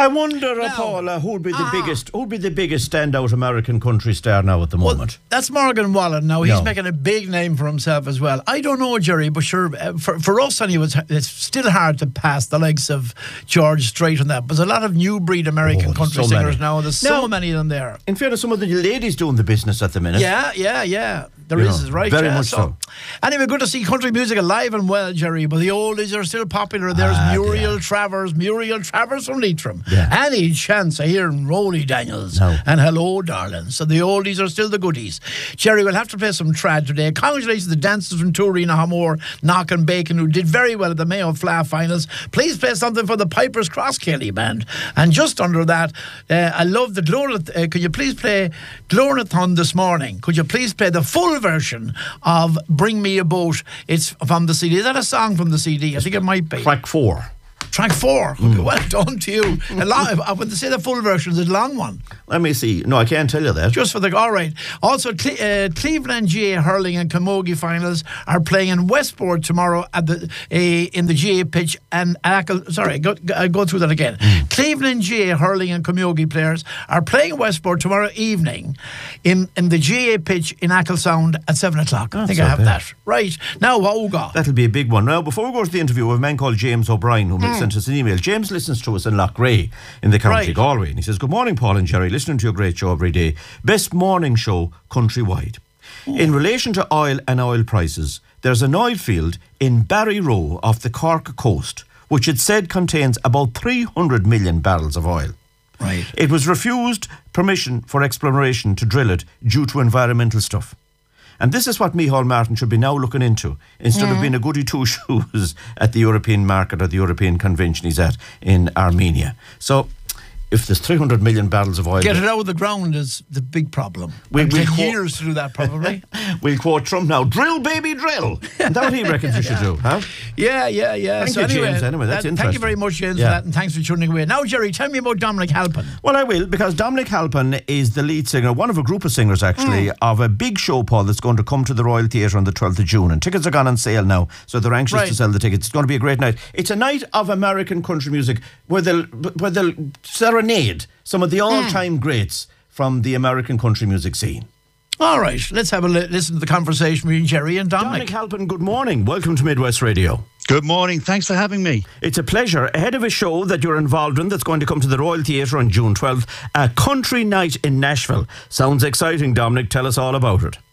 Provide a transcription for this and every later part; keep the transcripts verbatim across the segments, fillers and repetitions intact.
I wonder, Now, Paula, who'd be the ah. biggest who'd be the biggest standout American country star now at the Well, moment? that's Morgan Wallen now. He's No. making a big name for himself as well. I don't know, Jerry, but sure, uh, for, for us anyway, it's, it's still hard to pass the likes of George Strait and that. But there's a lot of new breed American Oh, country so singers many. now. There's Now- so many of them there. In fairness, some of the ladies doing the business at the minute. Yeah, yeah, yeah. There You is, know, right? very yeah, much so. Anyway, good to see country music alive and well, Jerry. But the oldies are still popular. There's Ah, Muriel yeah. Travers, Muriel Travers from Leitrim. Yeah. Any chance of hearing Roly Daniels No. and Hello, Darling. So the oldies are still the goodies. Jerry, we'll have to play some trad today. Congratulations to the dancers from Toorina, Hamor, Knock and Bacon, who did very well at the Mayo Fla finals. Please play something for the Pipers Cross Kelly band. And just under that, uh, I love the Glorath. Uh, could you please play Glorathon this morning? Could you please play the full version of Bring Me a Boat? It's from the C D. Is that a song from the C D? I think it might be. Track four. Track four. Mm. Well done to you. A long, I would say the full version is a long one. Let me see. No, I can't tell you that. Just for the... All right. Also, Cle- uh, Cleveland G A Hurling and Camogie finals are playing in Westport tomorrow at the uh, in the G A pitch. And Ackle, sorry, go, go, go through that again. Mm. Cleveland G A Hurling and Camogie players are playing Westport tomorrow evening in, in the G A pitch in Ackle Sound at seven o'clock. I think I have okay. that. Right. Now, what we got? That'll be a big one. Now, before we go to the interview, we have a man called James O'Brien who mm. sent us an email. James listens to us in Loughrea in the County Right. Galway. And he says, good morning, Paul and Jerry. Listening to your great show every day. Best morning show countrywide. Mm. In relation to oil and oil prices, there's an oil field in Barryroe off the Cork coast, which it said contains about three hundred million barrels of oil. Right. It was refused permission for exploration to drill it due to environmental stuff. And this is what Micheál Martin should be now looking into, instead mm. of being a goody two-shoes at the European market or the European convention he's at in Armenia. So, if there's three hundred million barrels of oil... Get it out of the ground is the big problem. We, It'll we'll take quote, years to do that, probably. We'll quote Trump now. Drill, baby, drill. Is that what he reckons we should do, huh? Yeah, yeah, yeah. Thank so you, anyway, James. Anyway, that's that, interesting. Thank you very much, James, Yeah. for that, and thanks for tuning away. Now, Jerry, tell me about Dominic Halpin. Well, I will, because Dominic Halpin is the lead singer, one of a group of singers, actually, mm. of a big show, Paul, that's going to come to the Royal Theatre on the twelfth of June. And tickets are gone on sale now, so they're anxious Right. to sell the tickets. It's going to be a great night. It's a night of American country music where they'll, where they'll serenade some of the all-time mm. greats from the American country music scene. All right, let's have a li- listen to the conversation between Jerry and Dominic. Dominic Halpin, good morning. Welcome to Midwest Radio. Good morning. Thanks for having me. It's a pleasure. Ahead of a show that you're involved in that's going to come to the Royal Theatre on June twelfth, a country night in Nashville. Sounds exciting, Dominic. Tell us all about it.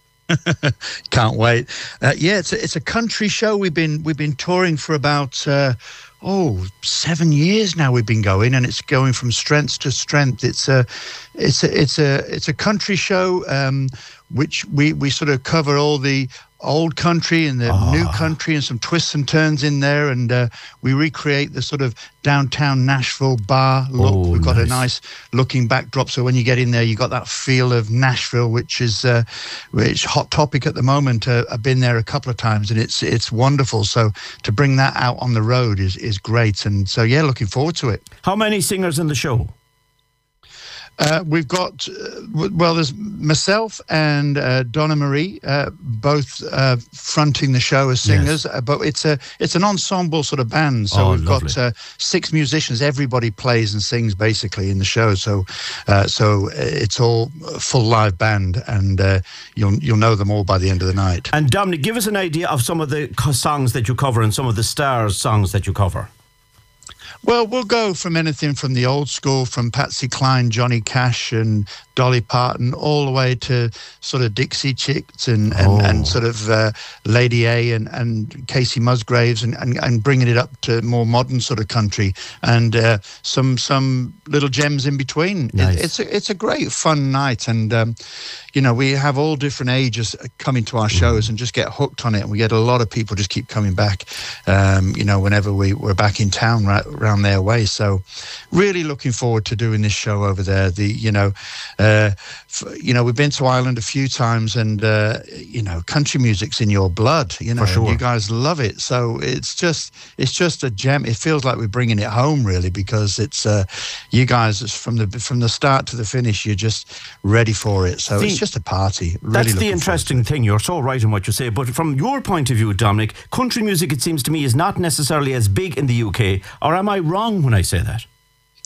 Can't wait. Uh, yeah, it's a, it's a country show. We've been we've been touring for about uh, oh seven years now. We've been going, and it's going from strength to strength. It's a it's a it's a it's a country show, um, which we we sort of cover all the old country and the oh. new country and some twists and turns in there, and uh, we recreate the sort of downtown Nashville bar look. Oh, We've got nice. a nice looking backdrop, so when you get in there you got that feel of Nashville, which is uh, which hot topic at the moment. uh, I've been there a couple of times and it's it's wonderful, so to bring that out on the road is, is great, and so yeah, looking forward to it. How many singers in the show? Uh, we've got, uh, w- well, there's myself and uh, Donna Marie, uh, both uh, fronting the show as singers, Yes. uh, but it's a it's an ensemble sort of band. So Oh, we've lovely. got uh, six musicians. Everybody plays and sings basically in the show. So uh, so it's all a full live band, and uh, you'll you'll know them all by the end of the night. And Dominic, give us an idea of some of the co- songs that you cover and some of the stars' songs that you cover. Well, we'll go from anything from the old school, from Patsy Cline, Johnny Cash and Dolly Parton, all the way to sort of Dixie Chicks and, and, Oh. and sort of uh, Lady A and, and Casey Musgraves, and, and, and bringing it up to more modern sort of country, and uh, some some little gems in between. Nice. It, it's, a, it's a great fun night, and um, you know, we have all different ages coming to our shows and just get hooked on it, and we get a lot of people just keep coming back, um, you know, whenever we, we're back in town right around their way. So really looking forward to doing this show over there. The, you know, uh, f- you know, we've been to Ireland a few times, and, uh, you know, country music's in your blood, you know, For sure. and you guys love it. So it's just, it's just a gem. It feels like we're bringing it home, really, because it's, uh, you guys, it's from the, from the start to the finish, you're just ready for it. So See, it's just a party. Really That's the looking interesting thing. You're so right in what you say. But from your point of view, Dominic, country music, it seems to me, is not necessarily as big in the U K. Or am I wrong when I say that?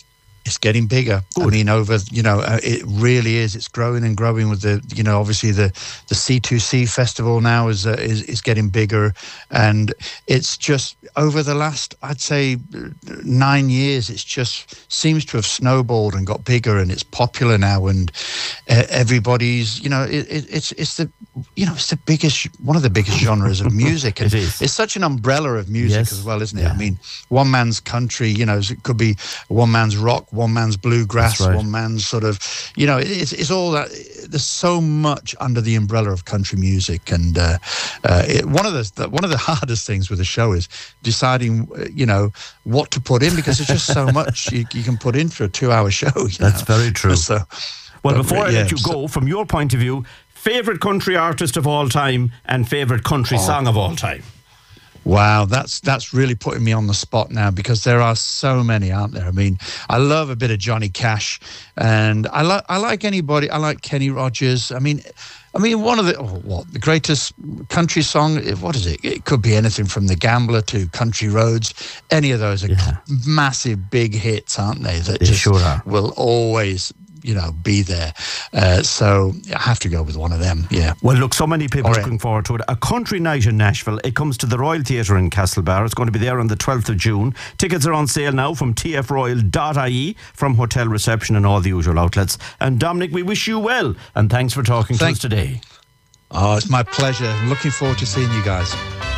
It's getting bigger. Good. I mean, over, you know, uh, it really is. It's growing and growing with the, you know, obviously the, the C two C festival now is, uh, is is getting bigger. And it's just over the last, I'd say, nine years, it's just seems to have snowballed and got bigger, and it's popular now. And uh, everybody's, you know, it, it, it's it's the, you know, it's the biggest, one of the biggest genres of music. And it is. It's such an umbrella of music yes. as well, isn't it? Yeah. I mean, one man's country, you know, it could be one man's rock, one man's bluegrass, right. one man's sort of, you know, it's, it's all that. There's so much under the umbrella of country music, and uh, uh, it, one of the one of the hardest things with the show is deciding, you know, what to put in, because there's just so much you, you can put in for a two-hour show. You That's know? very true. So, well, but, before I yeah, let you so, go, from your point of view, favourite country artist of all time and favourite country oh. song of all time? Wow, that's that's really putting me on the spot now, because there are so many, aren't there? I mean, I love a bit of Johnny Cash, and I like I like anybody. I like Kenny Rogers. I mean, I mean, one of the oh, what the greatest country song? What is it? It could be anything from The Gambler to Country Roads. Any of those are yeah. massive, big hits, aren't they? That they just sure are. will always, you know, be there. Uh, so I have to go with one of them, yeah. Well, look, so many people All are right. looking forward to it. A country night in Nashville. It comes to the Royal Theatre in Castlebar. It's going to be there on the twelfth of June. Tickets are on sale now from t f royal dot i e, from hotel reception and all the usual outlets. And Dominic, we wish you well, and thanks for talking Thank- to us today. Oh, it's my pleasure. I'm looking forward to seeing you guys.